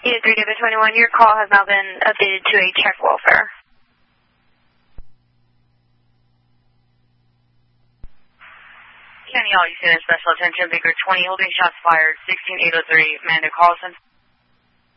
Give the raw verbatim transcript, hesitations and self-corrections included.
Unit three David twenty-one, your call has now been updated to a check welfare. County All Units, special attention, Baker twenty, holding shots fired, sixteen eight oh three, Amanda Carlson.